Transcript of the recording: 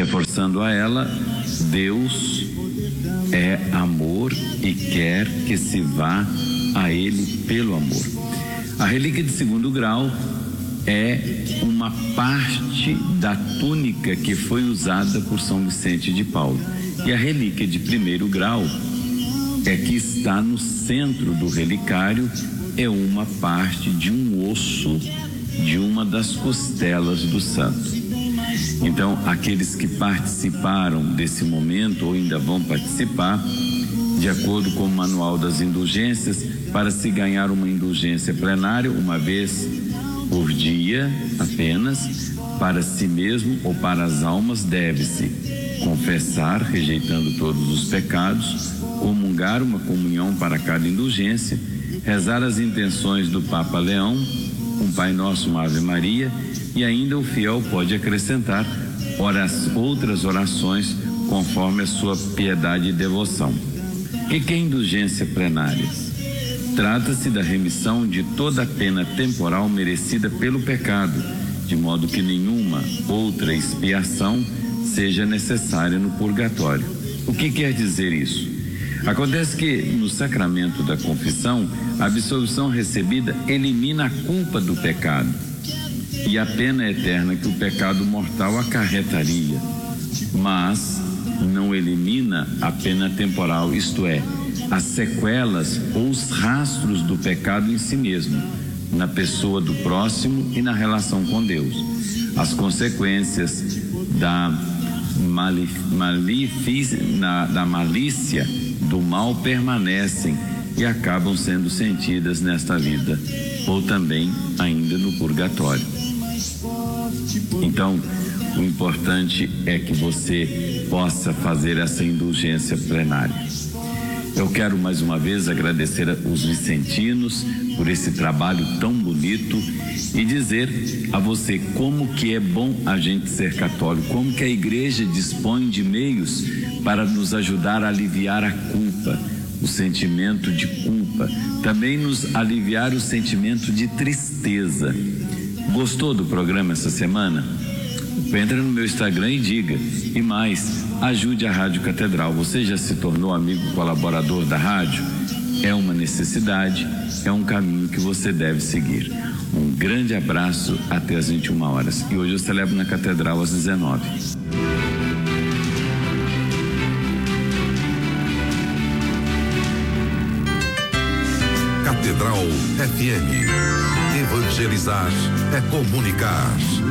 Reforçando a ela, Deus é amor e quer que se vá a Ele pelo amor. A relíquia de 2º grau é uma parte da túnica que foi usada por São Vicente de Paulo. E a relíquia de 1º grau é que está no centro do relicário, é uma parte de um osso de uma das costelas do santo. Então, aqueles que participaram desse momento ou ainda vão participar, de acordo com o Manual das Indulgências, para se ganhar uma indulgência plenária, uma vez por dia apenas, para si mesmo ou para as almas, deve-se confessar, rejeitando todos os pecados, comungar uma comunhão para cada indulgência, rezar as intenções do Papa Leão, um Pai Nosso, uma Ave Maria, e ainda o fiel pode acrescentar outras orações conforme a sua piedade e devoção. O que é indulgência plenária? Trata-se da remissão de toda a pena temporal merecida pelo pecado, de modo que nenhuma outra expiação seja necessária no purgatório. O que quer dizer isso? Acontece que no sacramento da confissão, a absolvição recebida elimina a culpa do pecado e a pena eterna que o pecado mortal acarretaria, mas não elimina a pena temporal, isto é, as sequelas ou os rastros do pecado em si mesmo, na pessoa do próximo e na relação com Deus. As consequências da malícia do mal permanecem e acabam sendo sentidas nesta vida ou também ainda no purgatório. Então, o importante é que você possa fazer essa indulgência plenária. Eu quero mais uma vez agradecer os vicentinos por esse trabalho tão bonito e dizer a você como que é bom a gente ser católico, como que a igreja dispõe de meios para nos ajudar a aliviar a culpa, o sentimento de culpa, também nos aliviar o sentimento de tristeza. Gostou do programa essa semana? Entra no meu Instagram e diga. E mais, ajude a Rádio Catedral. Você já se tornou amigo colaborador da rádio? É uma necessidade, é um caminho que você deve seguir. Um grande abraço, até às 21 horas. E hoje eu celebro na Catedral às 19. Catedral FM. Evangelizar é comunicar.